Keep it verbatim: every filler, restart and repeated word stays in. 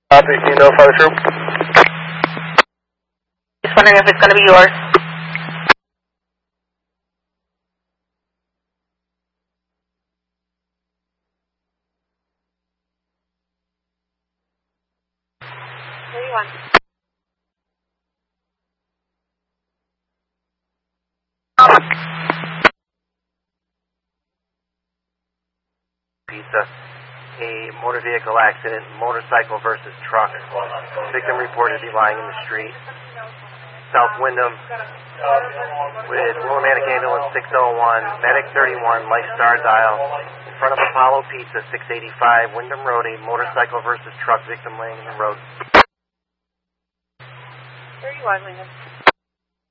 Copy, can you notify the troop? Just wondering if it's going to be yours. thirty-one. Pizza, a motor vehicle accident, motorcycle versus truck. Victim reported to be lying in the street. South Wyndham with Willimantic Ambulance six oh one, Medic thirty-one, Lifestar dial. In front of Apollo Pizza, six eighty-five, Wyndham Road, a motorcycle versus truck, victim laying in the road. thirty-one, Wyndham.